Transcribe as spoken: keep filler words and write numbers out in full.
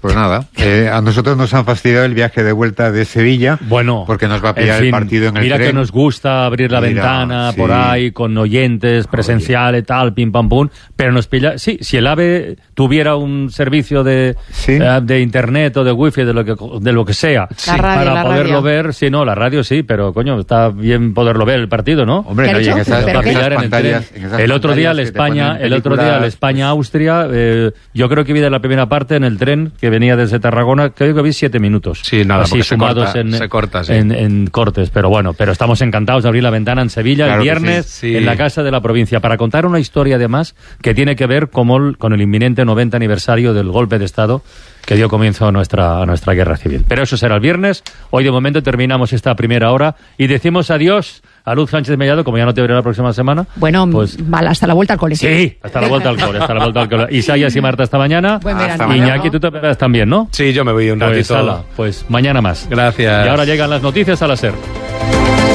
pues nada, eh, a nosotros nos han fastidiado el viaje de vuelta de Sevilla. Bueno, porque nos va a pillar en fin, el partido en el mira tren. Que nos gusta abrir la mira, ventana sí. por ahí con oyentes, presencial y tal, pim pam pum, pero nos pilla. Sí, si el AVE tuviera un servicio de, ¿Sí? eh, de internet o de wifi, de lo que de lo que sea, sí. radio, para poderlo radio. ver, sí, no, la radio sí, pero coño, está bien poderlo ver el partido, ¿no? Hombre, no, y en esas, en esas pantallas, en el, el otro día el España, el otro día el España Austria, eh, yo creo que vi de la primera parte en el tren que venía desde Tarragona, creo que vi siete minutos. Sí, nada, así sumados se corta, en, se corta, sí. en, en cortes, pero bueno, pero estamos encantados de abrir la ventana en Sevilla claro el viernes sí, sí. en la Casa de la Provincia para contar una historia además que tiene que ver con el, con el inminente noventa aniversario del golpe de Estado que dio comienzo a nuestra, a nuestra guerra civil. Pero eso será el viernes. Hoy de momento terminamos esta primera hora y decimos adiós a Luz Sánchez Mellado, como ya no te veré la próxima semana. Bueno, pues mal, hasta la vuelta al cole. Sí, hasta la vuelta al cole, hasta la vuelta al cole. Isaías y Marta, hasta mañana. Buen hasta mañana. Iñaki, tú te verás también, ¿no? Sí, yo me voy un pues, ratito. Ala, pues mañana más. Gracias. Y ahora llegan las noticias a la SER.